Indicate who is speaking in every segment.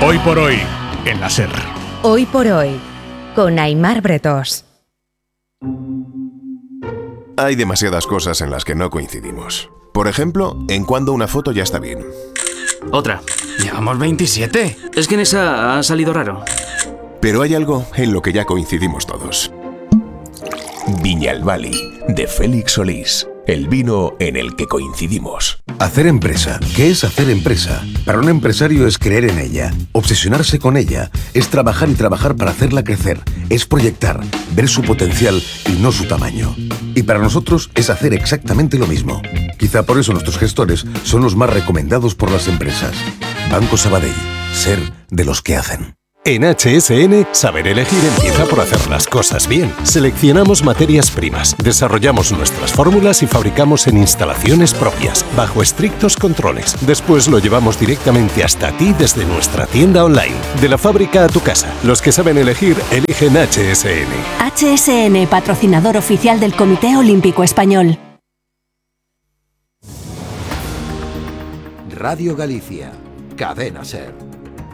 Speaker 1: Hoy por hoy, en la SER.
Speaker 2: Hoy por hoy, con Aimar Bretós.
Speaker 3: Hay demasiadas cosas en las que no coincidimos. Por ejemplo, en cuándo una foto ya está bien.
Speaker 4: Otra. Llevamos 27. Es que en esa ha salido raro.
Speaker 3: Pero hay algo en lo que ya coincidimos todos. Viñalbali, de Félix Solís. El vino en el que coincidimos.
Speaker 5: Hacer empresa. ¿Qué es hacer empresa? Para un empresario es creer en ella, obsesionarse con ella, es trabajar y trabajar para hacerla crecer, es proyectar, ver su potencial y no su tamaño. Y para nosotros es hacer exactamente lo mismo. Quizá por eso nuestros gestores son los más recomendados por las empresas. Banco Sabadell. Ser de los que hacen.
Speaker 6: En HSN, saber elegir empieza por hacer las cosas bien. Seleccionamos materias primas, desarrollamos nuestras fórmulas y fabricamos en instalaciones propias, bajo estrictos controles. Después lo llevamos directamente hasta ti desde nuestra tienda online. De la fábrica a tu casa, los que saben elegir, eligen HSN.
Speaker 7: HSN, patrocinador oficial del Comité Olímpico Español.
Speaker 8: Radio Galicia, Cadena SER.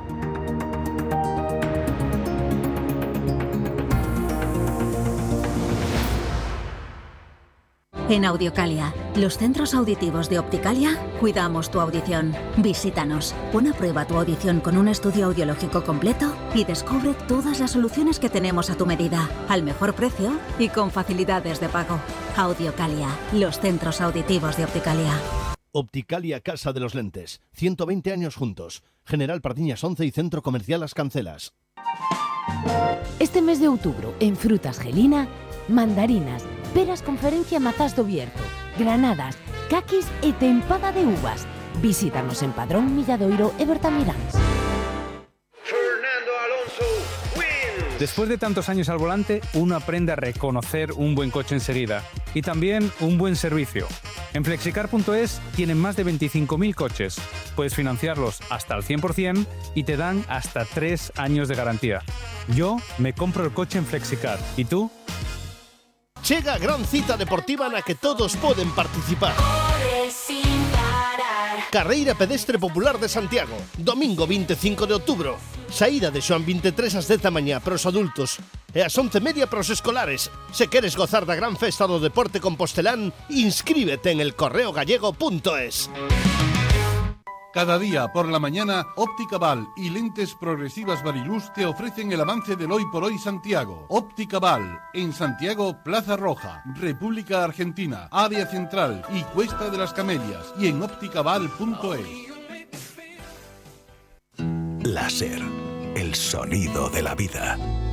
Speaker 9: En Audiocalia, los centros auditivos de Opticalia, cuidamos tu audición. Visítanos, pon a prueba tu audición con un estudio audiológico completo y descubre todas las soluciones que tenemos a tu medida, al mejor precio y con facilidades de pago. Audiocalia, los centros auditivos de Opticalia.
Speaker 10: Opticalia Casa de los Lentes, 120 años juntos. General Pardiñas 11 y Centro Comercial Las Cancelas.
Speaker 11: Este mes de outubro, en Frutas Gelina, mandarinas, peras conferencia mazás do Bierzo, granadas, caquis e tempada de uvas. Visítanos en Padrón, Milladoiro e Bertamiráns.
Speaker 12: Después de tantos años al volante, uno aprende a reconocer un buen coche enseguida y también un buen servicio. En Flexicar.es tienen más de 25.000 coches. Puedes financiarlos hasta el 100% y te dan hasta 3 años de garantía. Yo me compro el coche en Flexicar. ¿Y tú?
Speaker 10: Chega a gran cita deportiva na que todos poden participar. Carreira Pedestre Popular de Santiago, domingo 25 de outubro. Saída de Xoán 23 ás 10 da mañá para os adultos e ás 11:30 para os escolares. Se queres gozar da gran festa do deporte compostelán, inscríbete en elcorreogallego.es.
Speaker 13: Cada día por la mañana, Óptica Val y Lentes Progresivas Variluz te ofrecen el avance del Hoy por Hoy Santiago. Óptica Val, en Santiago, Plaza Roja, República Argentina, Área Central y Cuesta de las Camelias, y en ópticaval.es.
Speaker 6: La SER, el sonido de la vida.